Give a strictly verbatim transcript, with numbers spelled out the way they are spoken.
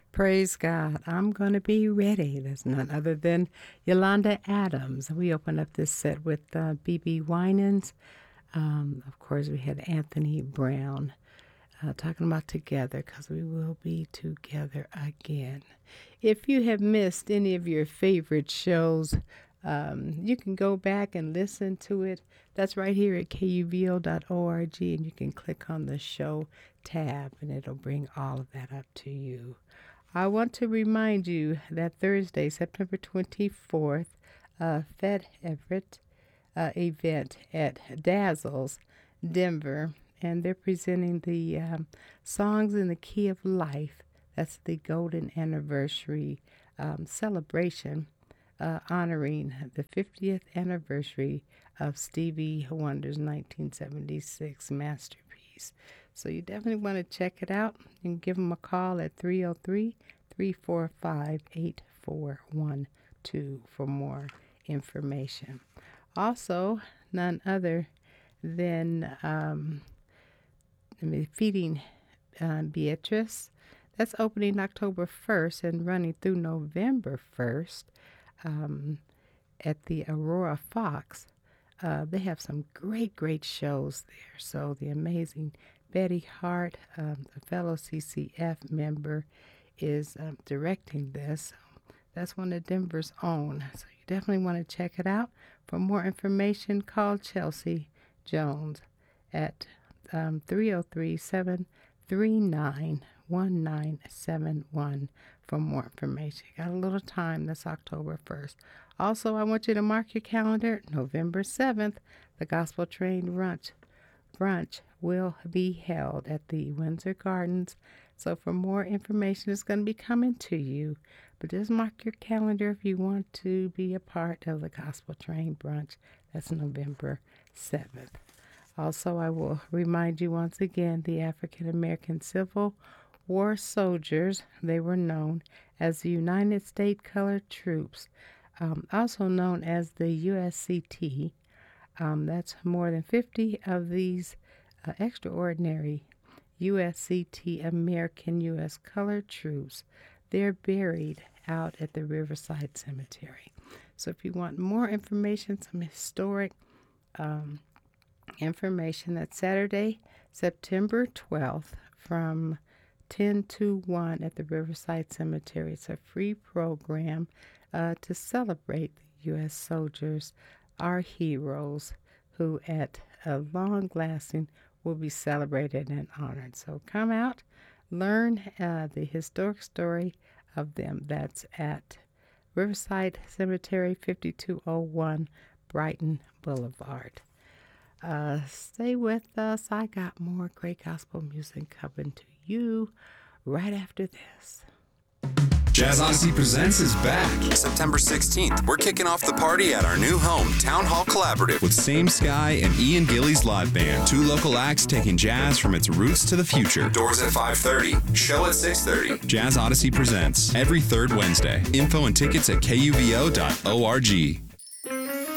Praise God. I'm going to be ready. There's none other than Yolanda Adams. We opened up this set with uh, B B Winans. Um, of course, we had Anthony Brown uh, talking about together, because we will be together again. If you have missed any of your favorite shows, um, you can go back and listen to it. That's right here at K U V O dot org, and you can click on the show tab, and it'll bring all of that up to you. I want to remind you that Thursday, September twenty-fourth, uh, Fed Everett uh, event at Dazzles, Denver, and they're presenting the um, Songs in the Key of Life. That's the golden anniversary um, celebration uh, honoring the fiftieth anniversary of Stevie Wonder's nineteen seventy-six masterpiece. So you definitely want to check it out. You can give them a call at three oh three, three four five, eight four one two for more information. Also, none other than um, Feeding uh, Beatrice. That's opening October first and running through November first um, at the Aurora Fox. Uh, they have some great, great shows there. So the amazing Betty Hart, um, a fellow C C F member, is um, directing this. That's one of Denver's own. So you definitely want to check it out. For more information, call Chelsea Jones at um, three oh three, seven three nine, one nine seven one for more information. You got a little time. That's October first. Also, I want you to mark your calendar. November seventh, the Gospel Train Brunch, brunch will be held at the Windsor Gardens. So for more information, it's going to be coming to you. But just mark your calendar if you want to be a part of the Gospel Train Brunch. That's November seventh. Also, I will remind you once again, the African American Civil War soldiers, they were known as the United States Colored Troops, um, also known as the U S C T. Um, that's more than fifty of these uh, extraordinary U S C T American U S Colored Troops. They're buried out at the Riverside Cemetery. So if you want more information, some historic um, information, that's Saturday, September twelfth from ten to one at the Riverside Cemetery. It's a free program uh, to celebrate the U S soldiers, our heroes, who at a long lasting will be celebrated and honored. So come out, learn uh, the historic story of them. That's at Riverside Cemetery, fifty-two oh one Brighton Boulevard. Uh, stay with us. I got more great gospel music coming to you right after this. Jazz Odyssey Presents is back. September sixteenth, we're kicking off the party at our new home, Town Hall Collaborative, with Same Sky and Ian Gillies Live Band. Two local acts taking jazz from its roots to the future. Doors at five thirty, show at six thirty. Jazz Odyssey Presents, every third Wednesday. Info and tickets at K U V O dot org.